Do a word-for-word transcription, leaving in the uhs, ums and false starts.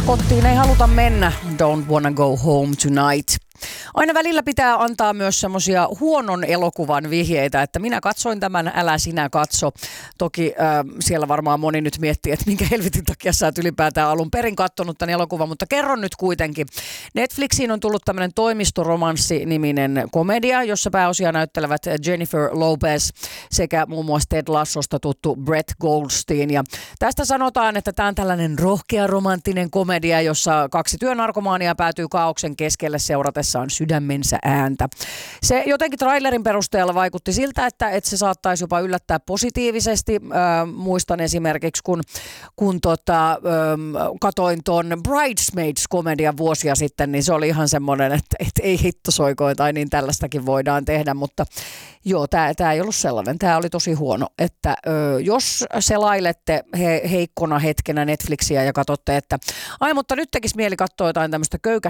Kotiin ei haluta mennä. Don't wanna go home tonight. Aina välillä pitää antaa myös semmoisia huonon elokuvan vihjeitä, että minä katsoin tämän, älä sinä katso. Toki äh, siellä varmaan moni nyt miettii, että minkä helvetin takia sä oot ylipäätään alun perin kattonut tämän elokuvan, mutta kerron nyt kuitenkin. Netflixiin on tullut tämmöinen toimistoromanssi-niminen komedia, jossa pääosia näyttelevät Jennifer Lopez sekä muun muassa Ted Lassosta tuttu Brett Goldstein. Ja tästä sanotaan, että tämä on tällainen rohkea romanttinen komedia, jossa kaksi työnarkomaania päätyy kaaoksen keskelle seuratessa on sydämensä ääntä. Se jotenkin trailerin perusteella vaikutti siltä, että, että se saattaisi jopa yllättää positiivisesti. Äh, muistan esimerkiksi, kun, kun tota, äh, katoin ton Bridesmaids-komedian vuosia sitten, niin se oli ihan semmoinen, että, että ei hittosoikoin tai niin tällaistakin voidaan tehdä, mutta joo, tämä ei ollut sellainen. Tämä oli tosi huono, että äh, jos selailette he, heikkona hetkenä Netflixiä ja katsotte, että ai, mutta nyt tekisi mieli katsoa jotain tämmöistä köykästä